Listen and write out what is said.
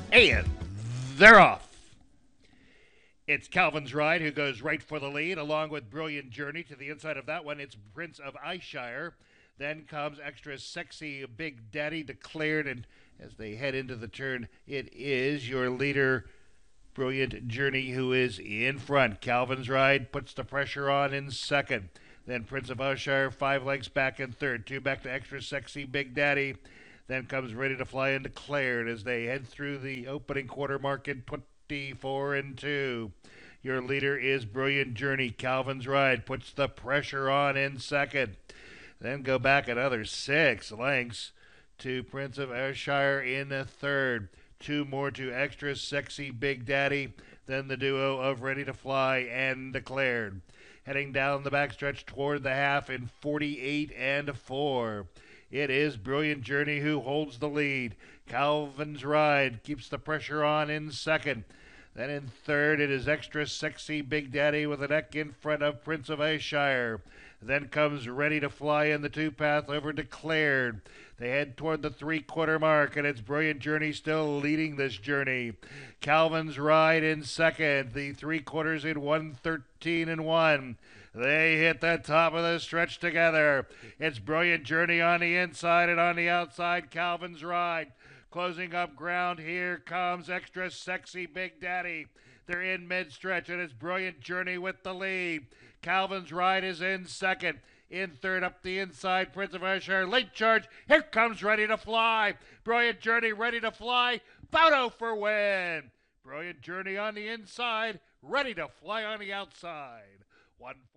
And they're off. It's Calvin's Ride who goes right for the lead, along with Brilliant Journey. To the inside of that one, it's Prince of Eyeshire. Then comes Extra Sexy Big Daddy Declared, and as they head into the turn, it is your leader, Brilliant Journey, who is in front. Calvin's Ride puts the pressure on in second. Then Prince of Eyeshire, 5 lengths back in third. 2 back to Extra Sexy Big Daddy. Then comes Ready to Fly and Declared as they head through the opening quarter mark in 24 and 2. Your leader is Brilliant Journey. Calvin's Ride puts the pressure on in second. Then go back another 6 lengths to Prince of Ayrshire in a third. 2 more to Extra Sexy Big Daddy. Then the duo of Ready to Fly and Declared. Heading down the backstretch toward the half in 48 and 4. It is Brilliant Journey who holds the lead. Calvin's Ride keeps the pressure on in second. Then in third, it is Extra Sexy Big Daddy with a neck in front of Prince of Ayrshire. Then comes Ready to Fly in the two-path over Declared. They head toward the three-quarter mark, and it's Brilliant Journey still leading this journey. Calvin's Ride in second. The three-quarters in 1:13 and 1. They hit the top of the stretch together. It's Brilliant Journey on the inside, and on the outside, Calvin's Ride. Closing up ground, here comes Extra Sexy Big Daddy. They're in mid-stretch, and it's Brilliant Journey with the lead. Calvin's Ride is in second. In third, up the inside, Prince of Ayrshire. Late charge. Here comes Ready to Fly. Brilliant Journey, Ready to Fly. Baudo for win. Brilliant Journey on the inside. Ready to Fly on the outside. 1